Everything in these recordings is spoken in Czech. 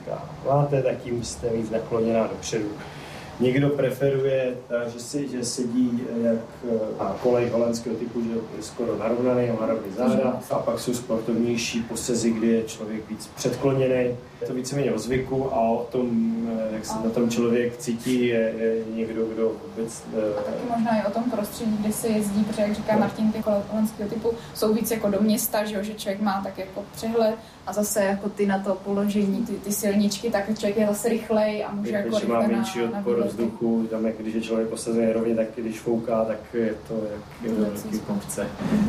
máte, tak tím jste víc nakloněná dopředu. Někdo preferuje, že sedí jak na kolej holandského typu, že je skoro narovnaný, má rovný záda, a pak jsou sportovnější posezy, kdy je člověk víc předkloněný. Je to víceméně o zvyku a o tom, jak se na tom člověk cítí, je někdo, kdo vůbec... Taky možná i o tom prostředí, kde se jezdí, protože jak říká Martin, ty kolej holandského typu jsou víc jako do města, že člověk má tak jako přehled a zase jako ty na to položení, ty silničky, tak člověk je zase rychlej a může jako rychle má menší odpor vzduchu, tam jak když je člověk posazený rovně, tak když fouká, tak je to jak velký kopce.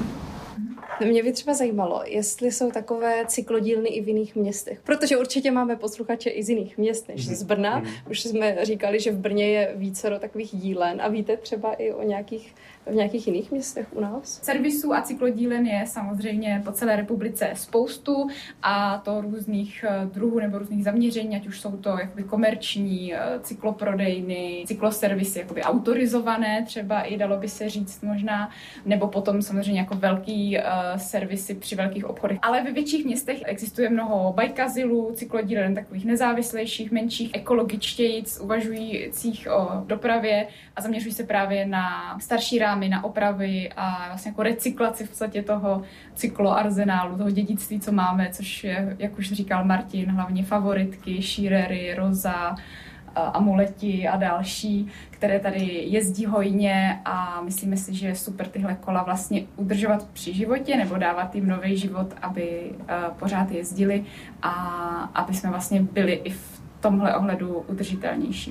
Mě by třeba zajímalo, jestli jsou takové cyklodílny i v jiných městech, protože určitě máme posluchače i z jiných měst než z Brna. Už jsme říkali, že v Brně je vícero takových dílen a víte třeba i o v nějakých jiných městech u nás? Servisů a cyklodílen je samozřejmě po celé republice spoustu a to různých druhů nebo různých zaměření, ať už jsou to jakoby komerční, cykloprodejny, cykloservisy, jakoby autorizované třeba i dalo by se říct možná, nebo potom samozřejmě jako velký servisy při velkých obchodech. Ale ve větších městech existuje mnoho bajkazilů, cyklodílen takových nezávislejších, menších, ekologičtějíc, uvažujících o dopravě a zaměřují se právě na starší rámy, na opravy a vlastně jako recyklaci v podstatě toho cykloarzenálu, toho dědictví, co máme, což je, jak už říkal Martin, hlavně favoritky, Scherery, Rosa, Amuleti a další, které tady jezdí hojně a myslíme si, že je super tyhle kola vlastně udržovat při životě nebo dávat jim nový život, aby pořád jezdili a aby jsme vlastně byli i v tomhle ohledu udržitelnější.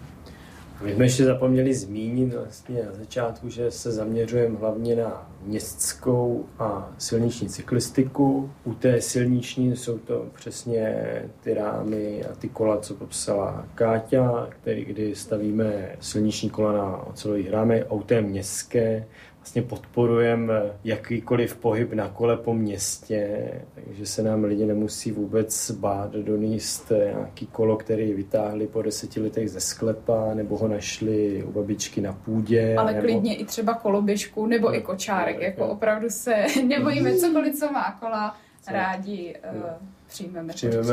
My jsme ještě zapomněli zmínit vlastně na začátku, že se zaměřujeme hlavně na městskou a silniční cyklistiku. U té silniční jsou to přesně ty rámy a ty kola, co popsala Káťa, kdy stavíme silniční kola na ocelových rámech, a u té městské vlastně podporujeme jakýkoliv pohyb na kole po městě, takže se nám lidi nemusí vůbec bát donést nějaký kolo, který vytáhli po 10 letech ze sklepa, nebo ho našli u babičky na půdě. Ale nebo klidně i třeba koloběžku, nebo i kočárek, jako opravdu se nebojíme cokoliv, co má kola, rádi přijmeme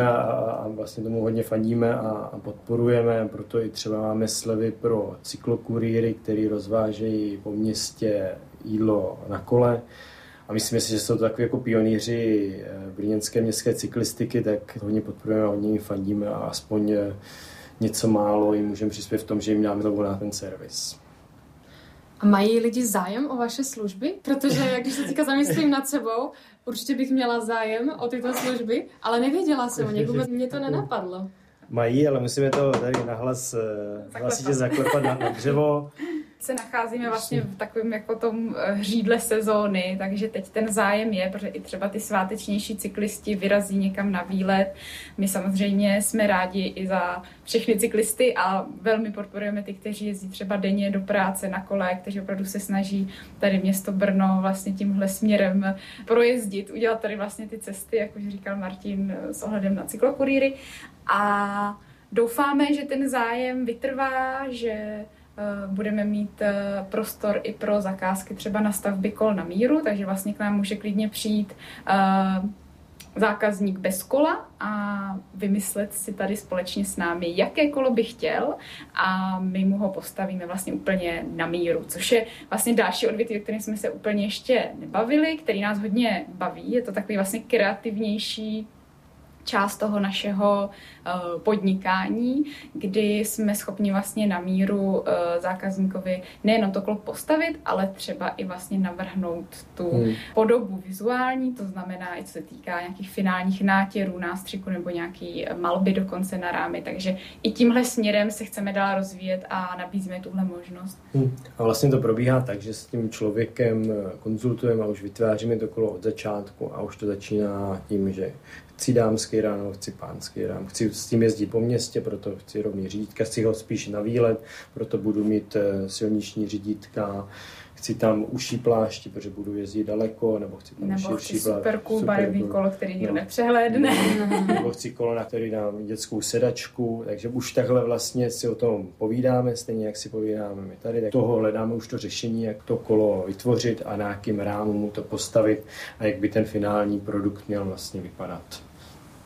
a vlastně tomu hodně fandíme a podporujeme, proto i třeba máme slevy pro cyklokurýry, který rozvážejí po městě jídlo na kole. A myslím si, že jsou to takový jako pionýři brněnské městské cyklistiky, tak hodně podporujeme a hodně jim fandíme a aspoň něco málo jim můžeme přispět v tom, že jim dáme na ten servis. A mají lidi zájem o vaše služby? Protože, když se teďka zamyslím nad sebou, určitě bych měla zájem o tyto služby, ale nevěděla jsem o nich, vůbec mě to nenapadlo. Mají, ale musíme to tady nahlas hlasitě zaklepat na dřevo. Se nacházíme vlastně v takovém jako tom hřídle sezóny, takže teď ten zájem je, protože i třeba ty svátečnější cyklisti vyrazí někam na výlet. My samozřejmě jsme rádi i za všechny cyklisty a velmi podporujeme ty, kteří jezdí třeba denně do práce na kole, kteří opravdu se snaží tady město Brno vlastně tímhle směrem projezdit, udělat tady vlastně ty cesty, jak už říkal Martin, s ohledem na cyklokurýry. A doufáme, že ten zájem vytrvá, že budeme mít prostor i pro zakázky třeba na stavby kol na míru, takže vlastně k nám může klidně přijít zákazník bez kola a vymyslet si tady společně s námi, jaké kolo by chtěl a my mu ho postavíme vlastně úplně na míru, což je vlastně další odvětví, o kterém jsme se úplně ještě nebavili, který nás hodně baví. Je to takový vlastně kreativnější část toho našeho podnikání, kdy jsme schopni vlastně na míru zákazníkovi nejenom to kolo postavit, ale třeba i vlastně navrhnout tu podobu vizuální, to znamená i co se týká nějakých finálních nátěrů, nástřiku nebo nějaký malby dokonce na rámy, takže i tímhle směrem se chceme dál rozvíjet a nabízíme tuhle možnost. A vlastně to probíhá tak, že s tím člověkem konzultujeme a už vytváříme to kolo od začátku a už to začíná tím, že chci dámský rám, chci pánský rám, chci s tím jezdit po městě, proto chci rovný řídítka, chci ho spíš na výlet, proto budu mít silniční řídítka, chci tam uší plášti, protože budu jezdit daleko, nebo chci tam nebo širší chci super cool barevný kolo, který nikdo nepřehlédne. Nebo chci kolo, na který dám dětskou sedačku, takže už takhle vlastně si o tom povídáme, stejně jak si povídáme my tady, tak toho hledáme už to řešení, jak to kolo vytvořit a na jakým rámu mu to postavit a jak by ten finální produkt měl vlastně vypadat.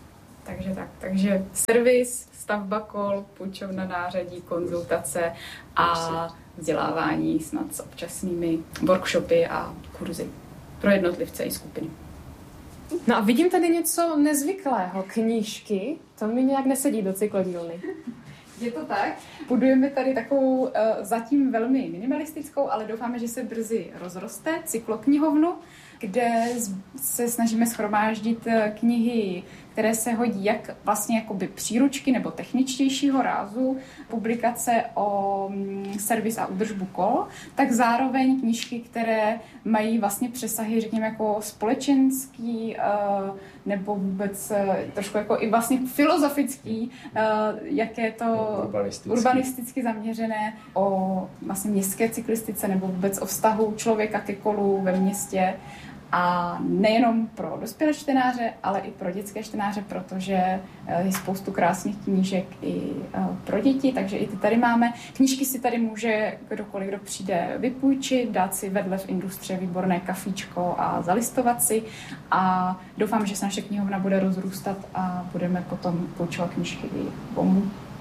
Takže servis, stavba kol, půjčovna nářadí, konzultace a vzdělávání snad s občasnými workshopy a kurzy pro jednotlivce i skupiny. No a vidím tady něco nezvyklého. Knížky, to mi nějak nesedí do cyklodílny. Je to tak. Budujeme tady takovou zatím velmi minimalistickou, ale doufáme, že se brzy rozroste cykloknihovnu, kde se snažíme shromáždit knihy, které se hodí jak vlastně jakoby příručky nebo techničtějšího rázu, publikace o servis a údržbu kol, tak zároveň knížky, které mají vlastně přesahy, řekněme, jako společenský nebo vůbec trošku jako i vlastně filozofický, jak je to urbanisticky zaměřené o vlastně městské cyklistice nebo vůbec o vztahu člověka ke kolu ve městě. A nejenom pro dospělé čtenáře, ale i pro dětské čtenáře, protože je spoustu krásných knížek i pro děti, takže i ty tady máme. Knížky si tady může kdokoliv, kdo přijde, vypůjčit, dát si vedle v Industře výborné kafíčko a zalistovat si. A doufám, že se naše knihovna bude rozrůstat a budeme potom půjčovat knížky i domů.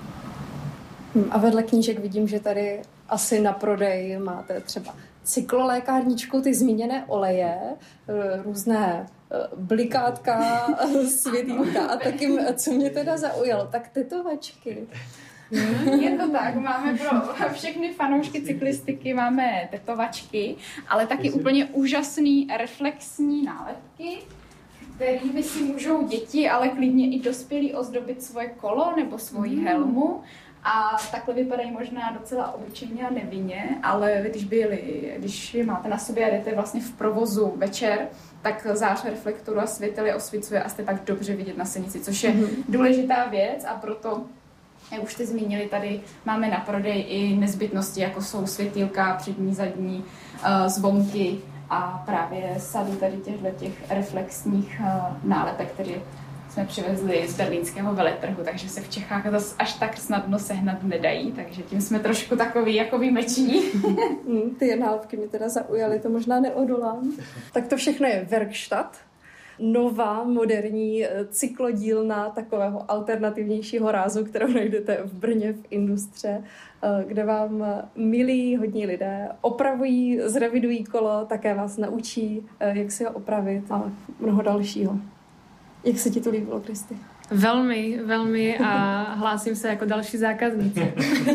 A vedle knížek vidím, že tady asi na prodej máte třeba cyklolékárničku, ty zmíněné oleje, různé blikátka, světýlka a taky, co mě teda zaujalo, tak tetovačky. Je to tak, máme pro všechny fanoušky cyklistiky máme tetovačky, ale taky úplně úžasný reflexní nálepky, kterými si můžou děti, ale klidně i dospělí ozdobit svoje kolo nebo svoji helmu. A takhle vypadají možná docela obyčejně a nevinně, ale když je máte na sobě a jdete vlastně v provozu večer, tak zář reflektoru a světel je osvicuje a jste tak dobře vidět na silnici, což je důležitá věc a proto, jak už jste zmínili, tady máme na prodej i nezbytnosti, jako jsou světýlka, přední, zadní, zvonky a právě sadu tady těch reflexních nálepek, které jsme přivezli z berlínského veletrhu, takže se v Čechách zase až tak snadno sehnat nedají, takže tím jsme trošku takový jako výjimeční. Ty nálepky mě teda zaujaly, to možná neodolám. Tak to všechno je Werkstatt, nová, moderní cyklodílna takového alternativnějšího rázu, kterou najdete v Brně v Industře, kde vám milí hodní lidé opravují, zrevidují kolo, také vás naučí, jak si ho opravit a mnoho dalšího. Jak se ti to líbilo, Kristy? Velmi, velmi a hlásím se jako další zákazníci.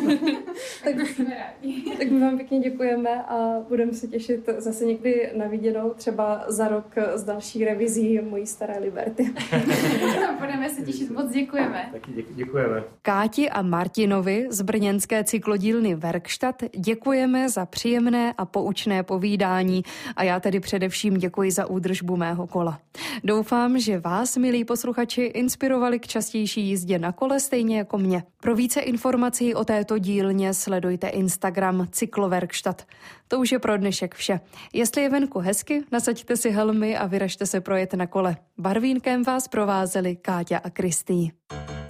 Tak my vám pěkně děkujeme a budeme se těšit zase někdy na viděnou, třeba za rok s další revizí Mojí staré Liberty. Budeme se těšit, moc děkujeme. Taky děkujeme. Káti a Martinovi z brněnské cyklodílny Werkstatt děkujeme za příjemné a poučné povídání a já tedy především děkuji za údržbu mého kola. Doufám, že vás, milí posluchači, inspirovali k častější jízdě na kole stejně jako mě. Pro více informací o této dílně sledujte Instagram Cyklowerkstatt. To už je pro dnešek vše. Jestli je venku hezky, nasaďte si helmy a vyražte se projet na kole. Barvínkem vás provázeli Káťa a Kristý.